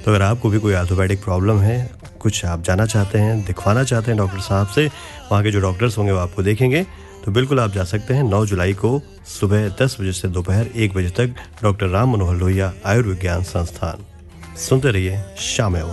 तो अगर आपको भी कोई आर्थोपेडिक प्रॉब्लम है, कुछ आप जानना चाहते हैं, दिखवाना चाहते हैं डॉक्टर साहब से, वहाँ के जो डॉक्टर्स होंगे वो आपको देखेंगे, तो बिल्कुल आप जा सकते हैं 9 जुलाई को सुबह 10 बजे से दोपहर 1 बजे तक डॉक्टर राम मनोहर लोहिया आयुर्विज्ञान संस्थान। सुनते रहिए शाम